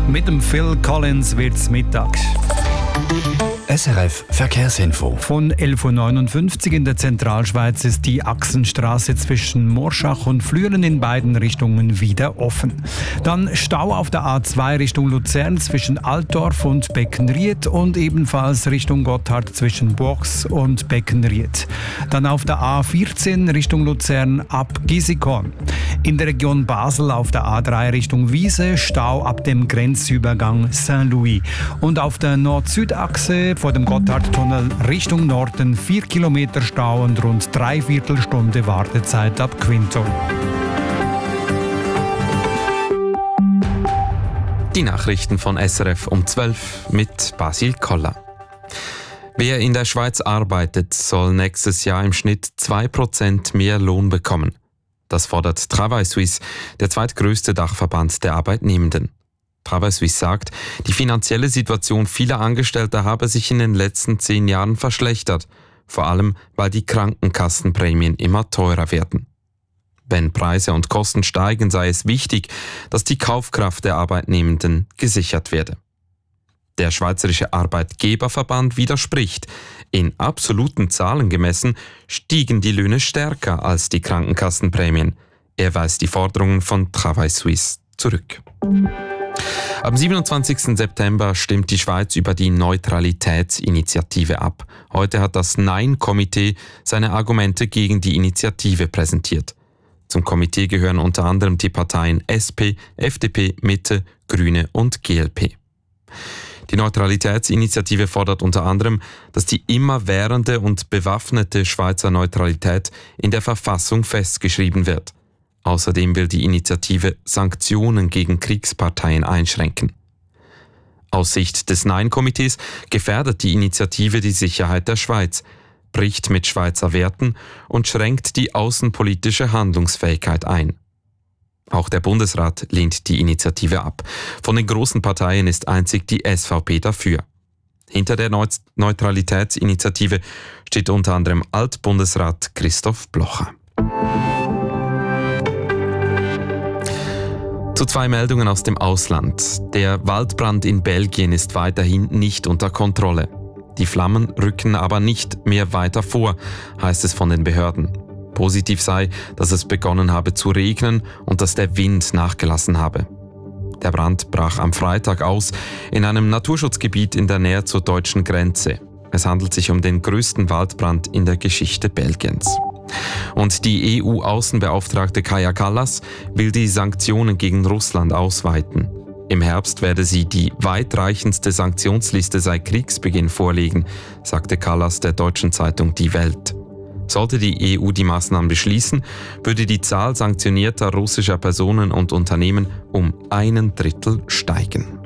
Mit dem Phil Collins wird's Mittag. SRF Verkehrsinfo. Von 11.59 Uhr in der Zentralschweiz ist die Achsenstraße zwischen Morschach und Flüelen in beiden Richtungen wieder offen. Dann Stau auf der A2 Richtung Luzern zwischen Altdorf und Beckenried und ebenfalls Richtung Gotthard zwischen Box und Beckenried. Dann auf der A14 Richtung Luzern ab Gisikon. In der Region Basel auf der A3 Richtung Wiese Stau ab dem Grenzübergang Saint-Louis. Und auf der Nord-Süd-Achse vor dem Gotthardtunnel Richtung Norden 4 Kilometer Stau und rund 3/4 Stunde Wartezeit ab Quinto. Die Nachrichten von SRF um 12 mit Basil Koller. Wer in der Schweiz arbeitet, soll nächstes Jahr im Schnitt 2% mehr Lohn bekommen. Das fordert Travail Suisse, der zweitgrößte Dachverband der Arbeitnehmenden. Travail Suisse sagt, die finanzielle Situation vieler Angestellter habe sich in den letzten 10 Jahren verschlechtert, vor allem weil die Krankenkassenprämien immer teurer werden. Wenn Preise und Kosten steigen, sei es wichtig, dass die Kaufkraft der Arbeitnehmenden gesichert werde. Der Schweizerische Arbeitgeberverband widerspricht. In absoluten Zahlen gemessen stiegen die Löhne stärker als die Krankenkassenprämien. Er weist die Forderungen von Travail Suisse zurück. Am 27. September stimmt die Schweiz über die Neutralitätsinitiative ab. Heute hat das Nein-Komitee seine Argumente gegen die Initiative präsentiert. Zum Komitee gehören unter anderem die Parteien SP, FDP, Mitte, Grüne und GLP. Die Neutralitätsinitiative fordert unter anderem, dass die immerwährende und bewaffnete Schweizer Neutralität in der Verfassung festgeschrieben wird. Außerdem will die Initiative Sanktionen gegen Kriegsparteien einschränken. Aus Sicht des Nein-Komitees gefährdet die Initiative die Sicherheit der Schweiz, bricht mit Schweizer Werten und schränkt die außenpolitische Handlungsfähigkeit ein. Auch der Bundesrat lehnt die Initiative ab. Von den großen Parteien ist einzig die SVP dafür. Hinter der Neutralitätsinitiative steht unter anderem Altbundesrat Christoph Blocher. Zu 2 Meldungen aus dem Ausland. Der Waldbrand in Belgien ist weiterhin nicht unter Kontrolle. Die Flammen rücken aber nicht mehr weiter vor, heißt es von den Behörden. Positiv sei, dass es begonnen habe zu regnen und dass der Wind nachgelassen habe. Der Brand brach am Freitag aus in einem Naturschutzgebiet in der Nähe zur deutschen Grenze. Es handelt sich um den größten Waldbrand in der Geschichte Belgiens. Und die EU-Außenbeauftragte Kaja Kallas will die Sanktionen gegen Russland ausweiten. Im Herbst werde sie die weitreichendste Sanktionsliste seit Kriegsbeginn vorlegen, sagte Kallas der deutschen Zeitung Die Welt. Sollte die EU die Maßnahmen beschließen, würde die Zahl sanktionierter russischer Personen und Unternehmen um 1/3 steigen.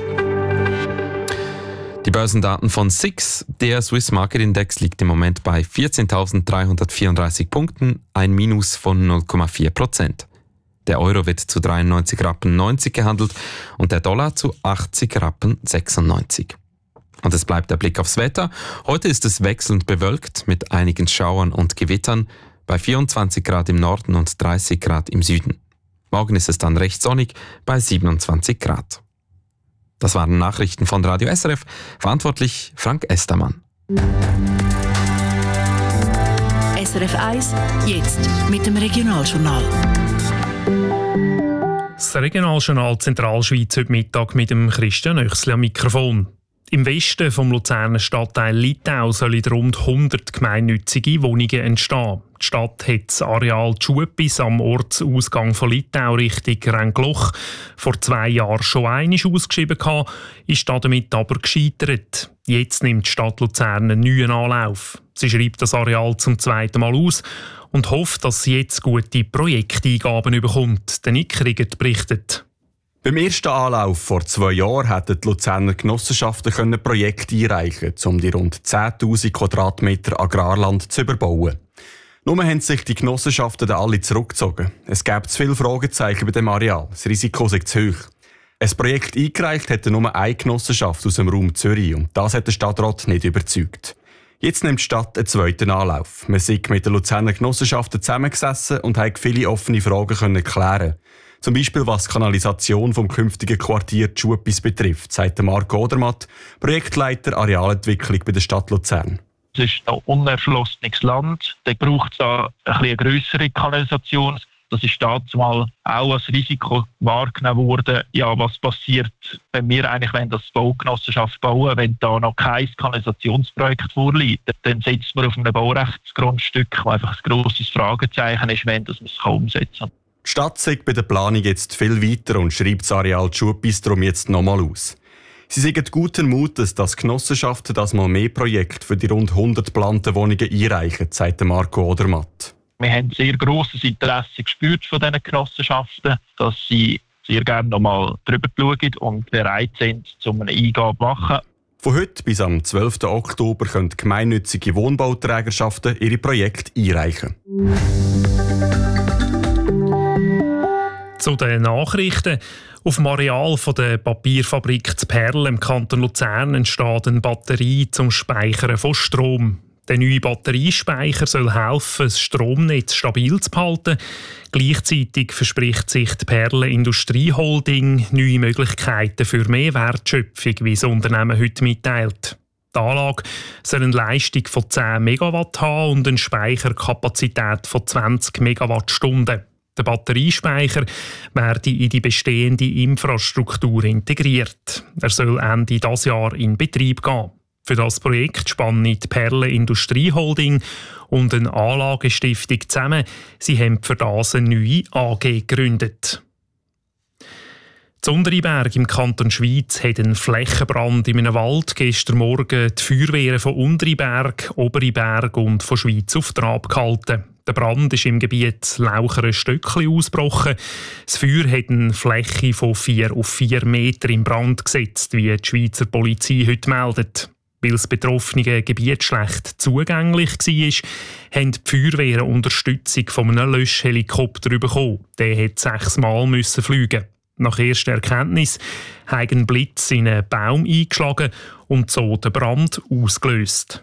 Die Börsendaten von SIX, der Swiss Market Index, liegt im Moment bei 14.334 Punkten, ein Minus von 0,4%. Der Euro wird zu 93,90 Rappen gehandelt und der Dollar zu 80,96 Rappen. Und es bleibt der Blick aufs Wetter. Heute ist es wechselnd bewölkt mit einigen Schauern und Gewittern bei 24 Grad im Norden und 30 Grad im Süden. Morgen ist es dann recht sonnig bei 27 Grad. Das waren Nachrichten von Radio SRF. Verantwortlich Frank Estermann. SRF 1, jetzt mit dem Regionaljournal. Das Regionaljournal Zentralschweiz heute Mittag mit dem Christian Oechsli am Mikrofon. Im Westen vom Luzerner Stadtteil Littau sollen rund 100 gemeinnützige Wohnungen entstehen. Die Stadt hat das Areal Tschuppis am Ortsausgang von Littau Richtung Rengloch vor 2 Jahren schon einmal ausgeschrieben, ist damit aber gescheitert. Jetzt nimmt die Stadt Luzern einen neuen Anlauf. Sie schreibt das Areal zum 2. Mal aus und hofft, dass sie jetzt gute Projekteingaben bekommt. Der Nick Riggert berichtet. Beim ersten Anlauf vor 2 Jahren hätten die Luzerner Genossenschaften Projekte einreichen, um die rund 10.000 Quadratmeter Agrarland zu überbauen. Nur haben sich die Genossenschaften dann alle zurückgezogen. Es gäbe zu viele Fragezeichen bei dem Areal. Das Risiko sei zu hoch. Ein Projekt eingereicht hätte nur eine Genossenschaft aus dem Raum Zürich und das hat der Stadtrat nicht überzeugt. Jetzt nimmt die Stadt einen zweiten Anlauf. Wir sind mit den Luzerner Genossenschaften zusammengesessen und haben viele offene Fragen klären. Zum Beispiel was die Kanalisation vom künftigen Quartier Tschuppis betrifft, sagt Marco Odermatt, Projektleiter Arealentwicklung bei der Stadt Luzern. Es ist ein unerschlossenes Land. Da braucht es eine grössere Kanalisation. Das ist dazumal auch als Risiko wahrgenommen worden. Ja, was passiert, wenn wir eigentlich das Baugenossenschaft bauen, wenn da noch kein Kanalisationsprojekt vorliegt? Dann setzt man auf einem Baurechtsgrundstück, wo einfach ein grosses Fragezeichen ist, wenn man es umsetzen kann. Die Stadt sieht bei der Planung jetzt viel weiter und schreibt das Areal Tschuppis darum jetzt nochmal aus. Sie sind guten Mutes, dass Genossenschaften das mal mehr Projekte für die rund 100 geplanten Wohnungen einreichen, sagt Marco Odermatt. Wir haben sehr grosses Interesse gespürt von diesen Genossenschaften, dass sie sehr gerne nochmal drüber schauen und bereit sind, um eine Eingabe zu machen. Von heute bis am 12. Oktober können gemeinnützige Wohnbauträgerschaften ihre Projekte einreichen. Zu den Nachrichten. Auf dem Areal der Papierfabrik zu Perl im Kanton Luzern entsteht eine Batterie zum Speichern von Strom. Der neue Batteriespeicher soll helfen, das Stromnetz stabil zu behalten. Gleichzeitig verspricht sich die Perle Industrieholding neue Möglichkeiten für mehr Wertschöpfung, wie das Unternehmen heute mitteilt. Die Anlage soll eine Leistung von 10 Megawatt haben und eine Speicherkapazität von 20 Megawattstunden. Der Batteriespeicher werde in die bestehende Infrastruktur integriert. Er soll Ende dieses Jahr in Betrieb gehen. Für das Projekt spannen die Perle Industrieholding und eine Anlagestiftung zusammen. Sie haben für das eine neue AG gegründet. In Unteriberg im Kanton Schwyz hat ein Flächenbrand in einem Wald gestern Morgen die Feuerwehren von Unteriberg, Oberiberg und von Schwyz auf Trab gehalten. Der Brand ist im Gebiet Laucheren-Stöckli ausgebrochen. Das Feuer hat eine Fläche von 4 auf 4 Meter in Brand gesetzt, wie die Schweizer Polizei heute meldet. Weil das betroffene Gebiet schlecht zugänglich war, haben die Feuerwehren Unterstützung von einem Löschhelikopter bekommen. Der musste 6-mal fliegen. Nach erster Erkenntnis hat ein Blitz in einen Baum eingeschlagen und so den Brand ausgelöst.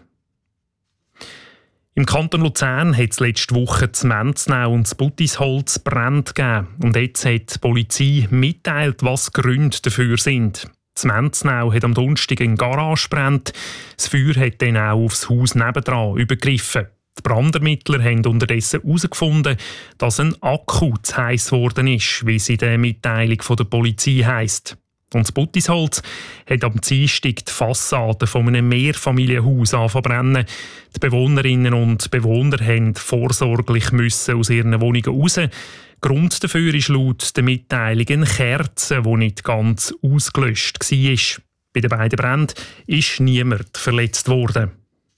Im Kanton Luzern hat es letzte Woche zu Menznau und zu Buttisholz Brände gegeben. Und jetzt hat die Polizei mitteilt, was die Gründe dafür sind. In Menznau hat am Donnerstag eine Garage gebrannt. Das Feuer hat dann auch aufs Haus nebendran übergriffen. Die Brandermittler haben unterdessen herausgefunden, dass ein Akku zu heiss geworden ist, wie es in der Mitteilung der Polizei heisst. Und das Buttisholz hat am Dienstag die Fassade von einem Mehrfamilienhaus angefangen. Die Bewohnerinnen und Bewohner mussten vorsorglich aus ihren Wohnungen raus. Grund dafür ist laut der Mitteilung eine Kerze, die nicht ganz ausgelöscht war. Bei den beiden Bränden ist niemand verletzt worden.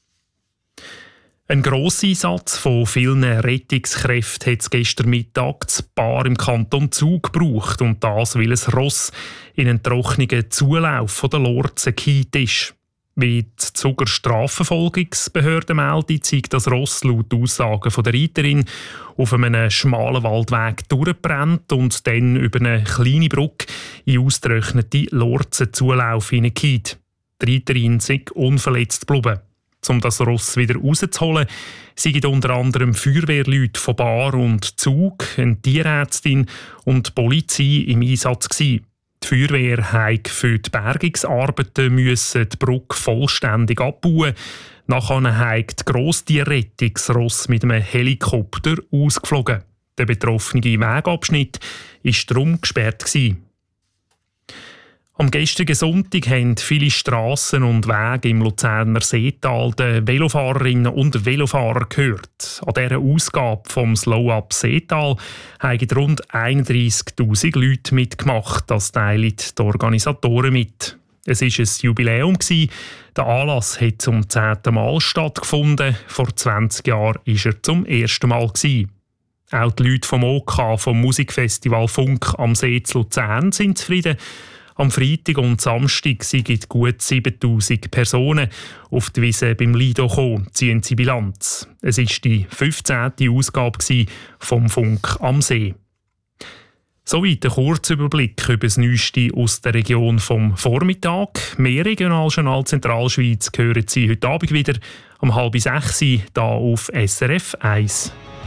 Ein Grosseinsatz von vielen Rettungskräften hat es gestern Mittag das Bar im Kanton Zug gebraucht. Und das, weil ein Ross in einen trockenen Zulauf von der Lorze gefallen ist. Wie die Zuger Strafverfolgungsbehörde meldet, zeigt das Ross laut Aussagen der Reiterin auf einem schmalen Waldweg durchgebrannt und dann über eine kleine Brücke in ausgetrocknete Lorze-Zulauf hineingefallen. Die Reiterin sei unverletzt geblieben. Um das Ross wieder rauszuholen, sind unter anderem Feuerwehrleute von Bar und Zug, eine Tierärztin und die Polizei im Einsatz gewesen. Die Feuerwehr musste für die Bergungsarbeiten die Brücke vollständig abbauen. Nachher musste die Grosstierrettung das Ross mit einem Helikopter ausgeflogen. Der betroffene Wegabschnitt war darum gesperrt gewesen. Am gestrigen Sonntag haben viele Strassen und Wege im Luzerner Seetal den Velofahrerinnen und Velofahrer gehört. An dieser Ausgabe vom Slow-Up Seetal haben rund 31'000 Leute mitgemacht. Das teilen die Organisatoren mit. Es war ein Jubiläum. Der Anlass hat zum 10. Mal stattgefunden. Vor 20 Jahren war er zum ersten Mal. Auch die Leute vom OK, vom Musikfestival Funk am See zu Luzern, sind zufrieden. Am Freitag und Samstag sind gut 7'000 Personen auf die Wiese beim Lido gekommen, ziehen sie Bilanz. Es war die 15. Ausgabe vom Funk am See. Soweit ein Kurzüberblick über das Neueste aus der Region vom Vormittag. Mehr Regionaljournal Zentralschweiz hören Sie heute Abend wieder um 5:30 hier auf SRF 1.